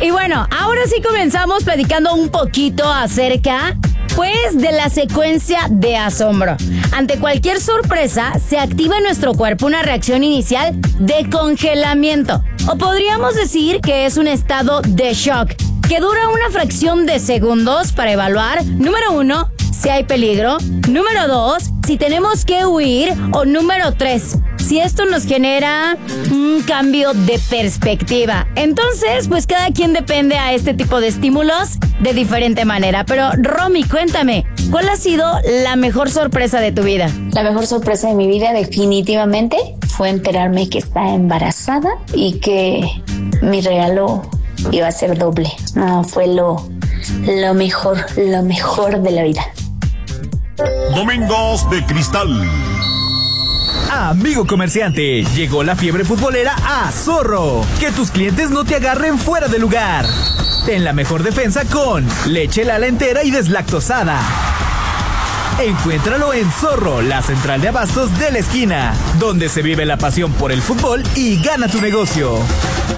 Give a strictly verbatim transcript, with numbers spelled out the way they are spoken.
Y bueno, ahora sí comenzamos platicando un poquito acerca, pues, de la secuencia de asombro. Ante cualquier sorpresa, se activa en nuestro cuerpo una reacción inicial de congelamiento. O podríamos decir que es un estado de shock, que dura una fracción de segundos para evaluar, número uno, si hay peligro, número dos, si tenemos que huir, o número tres, si esto nos genera un cambio de perspectiva. Entonces, pues cada quien depende a este tipo de estímulos de diferente manera. Pero, Romy, cuéntame, ¿cuál ha sido la mejor sorpresa de tu vida? La mejor sorpresa de mi vida definitivamente fue enterarme que estaba embarazada y que mi regalo iba a ser doble. No, fue lo, lo mejor, lo mejor de la vida. Domingos de Cristal. Amigo comerciante, llegó la fiebre futbolera a Zorro. Que tus clientes no te agarren fuera de lugar. Ten la mejor defensa con leche Lala entera y deslactosada. Encuéntralo en Zorro, la central de abastos de la esquina, donde se vive la pasión por el fútbol y gana tu negocio.